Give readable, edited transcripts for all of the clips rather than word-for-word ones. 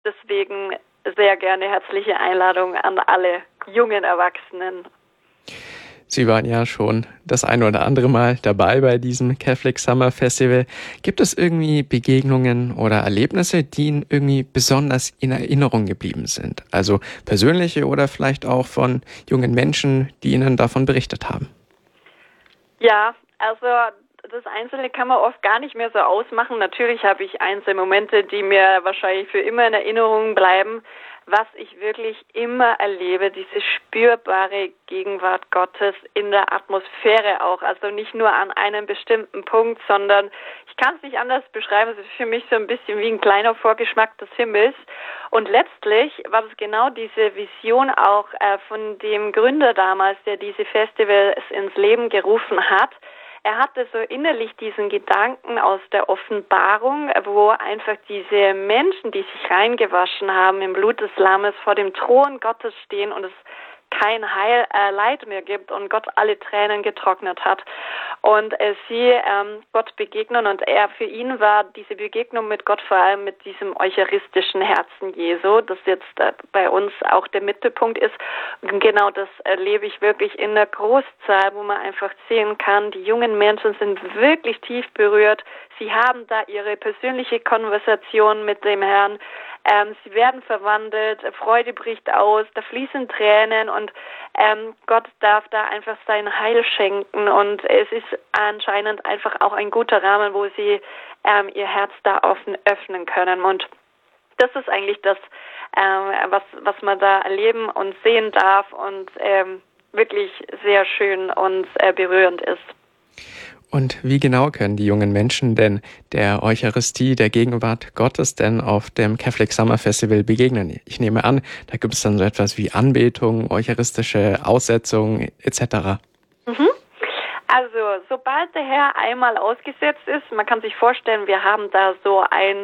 deswegen sehr gerne herzliche Einladung an alle jungen Erwachsenen. Sie waren ja schon das ein oder andere Mal dabei bei diesem Catholic Summer Festival. Gibt es irgendwie Begegnungen oder Erlebnisse, die Ihnen irgendwie besonders in Erinnerung geblieben sind? Also persönliche oder vielleicht auch von jungen Menschen, die Ihnen davon berichtet haben? Ja, also das Einzelne kann man oft gar nicht mehr so ausmachen. Natürlich habe ich einzelne Momente, die mir wahrscheinlich für immer in Erinnerung bleiben. Was ich wirklich immer erlebe, diese spürbare Gegenwart Gottes in der Atmosphäre auch. Also nicht nur an einem bestimmten Punkt, sondern ich kann es nicht anders beschreiben. Es ist für mich so ein bisschen wie ein kleiner Vorgeschmack des Himmels. Und letztlich war es genau diese Vision auch von dem Gründer damals, der diese Festivals ins Leben gerufen hat. Er hatte so innerlich diesen Gedanken aus der Offenbarung, wo einfach diese Menschen, die sich reingewaschen haben im Blut des Lammes, vor dem Thron Gottes stehen und es kein Leid mehr gibt und Gott alle Tränen getrocknet hat und sie Gott begegnen und für ihn war diese Begegnung mit Gott vor allem mit diesem eucharistischen Herzen Jesu, das jetzt bei uns auch der Mittelpunkt ist. Und genau das erlebe ich wirklich in der Großzahl, wo man einfach sehen kann, die jungen Menschen sind wirklich tief berührt. Sie haben da ihre persönliche Konversation mit dem Herrn. Sie werden verwandelt, Freude bricht aus, da fließen Tränen und Gott darf da einfach sein Heil schenken und es ist anscheinend einfach auch ein guter Rahmen, wo sie ihr Herz da offen öffnen können und das ist eigentlich das, was man da erleben und sehen darf und wirklich sehr schön und berührend ist. Und wie genau können die jungen Menschen denn der Eucharistie, der Gegenwart Gottes denn auf dem Catholic Summer Festival begegnen? Ich nehme an, da gibt es dann so etwas wie Anbetung, eucharistische Aussetzung etc. Also, sobald der Herr einmal ausgesetzt ist, man kann sich vorstellen, wir haben da so einen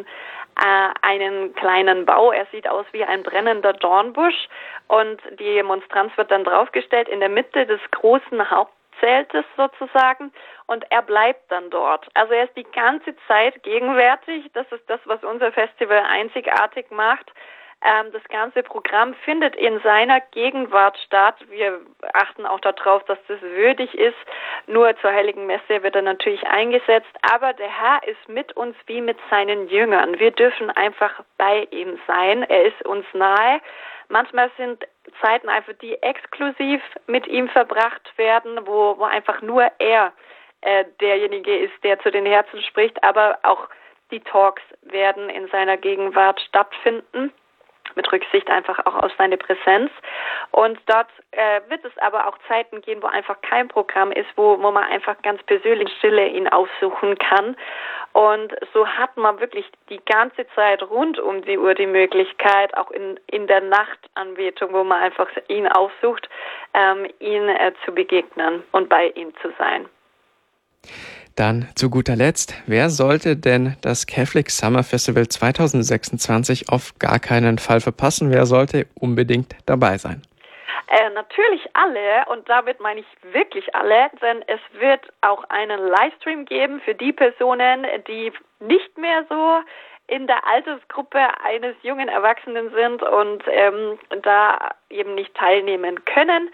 kleinen Bau. Er sieht aus wie ein brennender Dornbusch und die Monstranz wird dann draufgestellt in der Mitte des großen Hauptzeltes sozusagen und er bleibt dann dort. Also er ist die ganze Zeit gegenwärtig. Das ist das, was unser Festival einzigartig macht. Das ganze Programm findet in seiner Gegenwart statt. Wir achten auch darauf, dass das würdig ist. Nur zur Heiligen Messe wird er natürlich eingesetzt. Aber der Herr ist mit uns wie mit seinen Jüngern. Wir dürfen einfach bei ihm sein. Er ist uns nahe. Manchmal sind Zeiten einfach, die exklusiv mit ihm verbracht werden, wo einfach nur er derjenige ist, der zu den Herzen spricht. Aber auch die Talks werden in seiner Gegenwart stattfinden. Mit Rücksicht einfach auch auf seine Präsenz. Und dort wird es aber auch Zeiten gehen, wo einfach kein Programm ist, wo man einfach ganz persönlich Stille ihn aufsuchen kann. Und so hat man wirklich die ganze Zeit rund um die Uhr die Möglichkeit, auch in der Nachtanbetung, wo man einfach ihn aufsucht, ihn zu begegnen und bei ihm zu sein. Dann zu guter Letzt, wer sollte denn das Catholic Summer Festival 2026 auf gar keinen Fall verpassen? Wer sollte unbedingt dabei sein? Natürlich alle und damit meine ich wirklich alle, denn es wird auch einen Livestream geben für die Personen, die nicht mehr so in der Altersgruppe eines jungen Erwachsenen sind und da eben nicht teilnehmen können.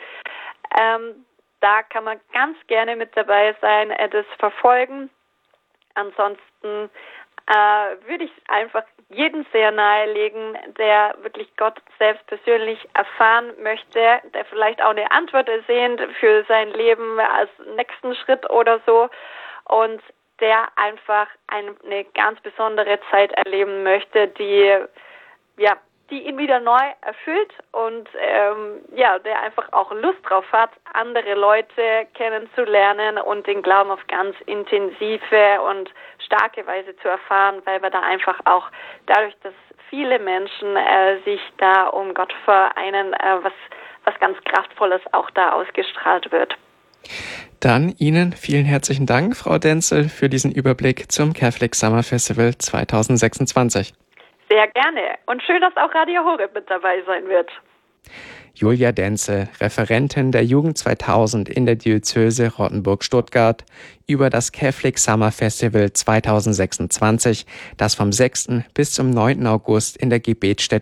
Da kann man ganz gerne mit dabei sein, das verfolgen. Ansonsten würde ich einfach jeden sehr nahelegen, der wirklich Gott selbst persönlich erfahren möchte, der vielleicht auch eine Antwort ersehnt für sein Leben als nächsten Schritt oder so und der einfach eine ganz besondere Zeit erleben möchte, die ihn wieder neu erfüllt und der einfach auch Lust drauf hat, andere Leute kennenzulernen und den Glauben auf ganz intensive und starke Weise zu erfahren, weil wir da einfach auch dadurch, dass viele Menschen sich da um Gott vereinen, was ganz Kraftvolles auch da ausgestrahlt wird. Dann Ihnen vielen herzlichen Dank, Frau Denzel, für diesen Überblick zum Catholic Summer Festival 2026. Sehr gerne. Und schön, dass auch Radio Horeb mit dabei sein wird. Julia Denzel, Referentin der Jugend 2000 in der Diözese Rottenburg-Stuttgart, über das Catholic Summer Festival 2026, das vom 6. bis zum 9. August in der Gebetsstätte